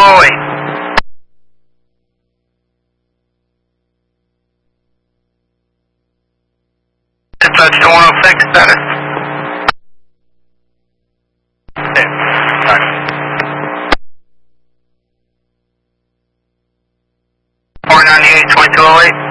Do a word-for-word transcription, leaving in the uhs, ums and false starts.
oh eight. Touch to one oh six, status. Okay, touch. four ninety-eight, twenty-two oh eight.